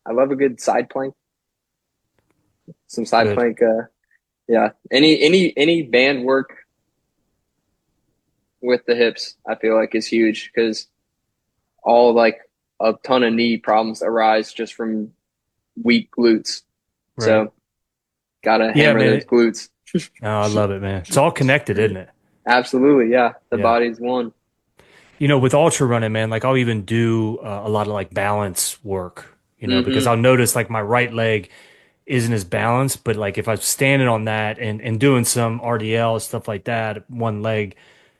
I love a good side plank, some side Good. plank. Yeah, any band work with the hips, I feel like is huge because all like a ton of knee problems arise just from weak glutes. Right. So gotta Yeah, hammer man. those glutes. Oh, I love it, man. It's all connected, isn't it? Absolutely, yeah. The Yeah. body's one. With ultra running, man, like I'll even do a lot of like balance work, because Hmm. I'll notice like my right leg isn't as balanced, but like if I'm standing on that and doing some RDL stuff like that, one leg,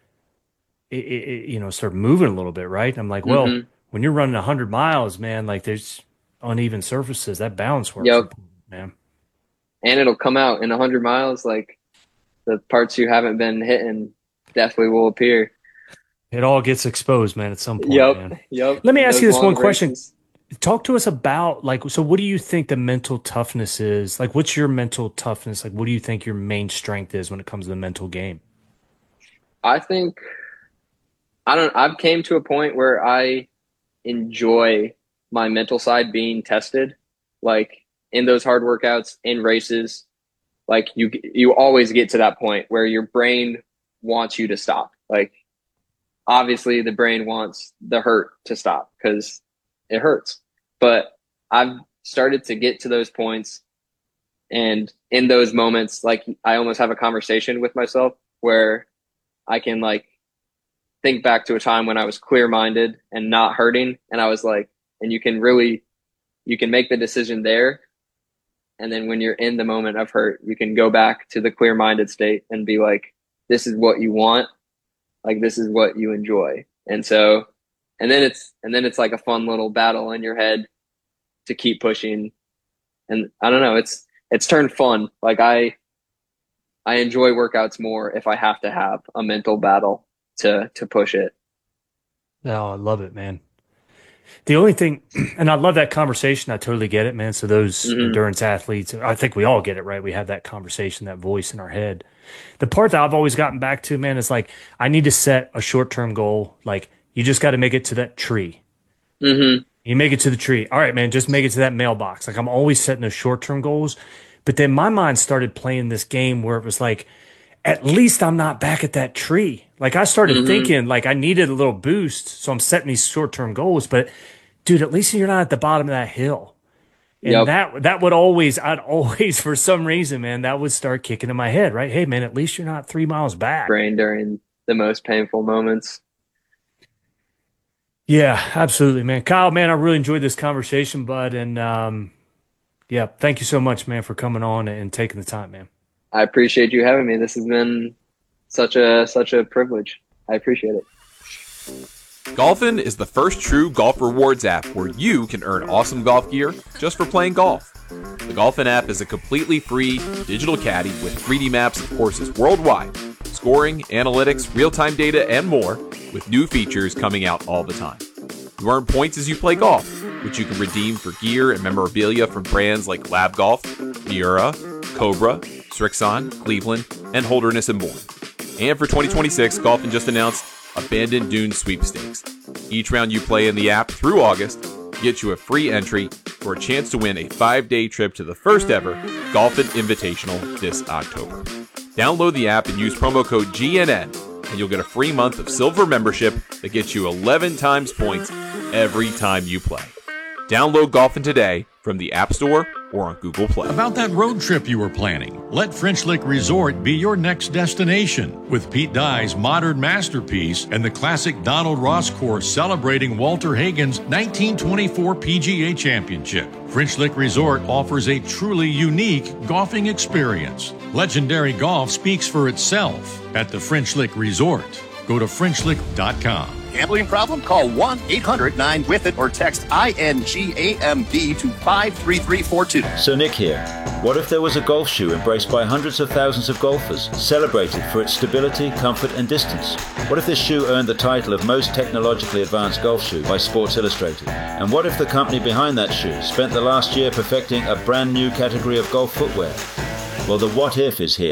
start moving a little bit, right? I'm like, well, Hmm. when you're running 100 miles, man, like there's uneven surfaces. That balance work's Yep. important, man. And it'll come out in 100 miles. Like the parts you haven't been hitting definitely will appear. It all gets exposed, man, at some point, Yep. man. Yep. Let me In ask you those this long one question. races. Talk to us about like, so what do you think the mental toughness is? Like, what's your mental toughness? Like, what do you think your main strength is when it comes to the mental game? I think I've came to a point where I enjoy my mental side being tested. Like in those hard workouts, in races, like you always get to that point where your brain wants you to stop. Like obviously the brain wants the hurt to stop because it hurts. But I've started to get to those points, and in those moments, like I almost have a conversation with myself where I can like think back to a time when I was clear minded and not hurting. And I was like, and you can make the decision there. And then when you're in the moment of hurt, you can go back to the clear minded state and be like, this is what you want. Like, this is what you enjoy. And so, and then it's like a fun little battle in your head to keep pushing. And I don't know, it's turned fun. Like I enjoy workouts more if I have to have a mental battle to push it. Oh, I love it, man. The only thing, and I love that conversation. I totally get it, man. So those Hmm. endurance athletes, I think we all get it, right? We have that conversation, that voice in our head. The part that I've always gotten back to, man, is like I need to set a short-term goal. Like you just got to make it to that tree. Hmm. You make it to the tree. All right, man, just make it to that mailbox. Like I'm always setting those short-term goals. But then my mind started playing this game where it was like, at least I'm not back at that tree. Like I started Hmm. thinking like I needed a little boost. So I'm setting these short-term goals. But dude, at least you're not at the bottom of that hill. And Yep. that would always, I'd always, for some reason, man, that would start kicking in my head, right? Hey, man, at least you're not 3 miles back. Brain during the most painful moments. Yeah, absolutely, man. Kyle, man, I really enjoyed this conversation, bud. And yeah, thank you so much, man, for coming on and taking the time, man. I appreciate you having me. This has been such a privilege. I appreciate it. Golfin is the first true golf rewards app where you can earn awesome golf gear just for playing golf. The Golfin app is a completely free digital caddy with 3D maps of courses worldwide, scoring, analytics, real-time data, and more, with new features coming out all the time. You earn points as you play golf, which you can redeem for gear and memorabilia from brands like Lab Golf, Miura, Cobra, Strixon, Cleveland, and Holderness and more. And for 2026, Golfin just announced Abandoned Dunes Sweepstakes. Each round you play in the app through August gets you a free entry for a chance to win a 5-day trip to the first ever Golfin Invitational this October. Download the app and use promo code GNN, and you'll get a free month of silver membership that gets you 11 times points every time you play. Download Golfin today from the App Store or on Google Play. About that road trip you were planning, let French Lick Resort be your next destination. With Pete Dye's modern masterpiece and the classic Donald Ross course celebrating Walter Hagen's 1924 PGA Championship, French Lick Resort offers a truly unique golfing experience. Legendary golf speaks for itself at the French Lick Resort. Go to FrenchLick.com. Gambling problem? Call 1-800-9-WITH-IT or text INGAMB to 53342. So Nick here. What if there was a golf shoe embraced by hundreds of thousands of golfers, celebrated for its stability, comfort and distance? What if this shoe earned the title of most technologically advanced golf shoe by Sports Illustrated? And what if the company behind that shoe spent the last year perfecting a brand new category of golf footwear? Well, the what if is here.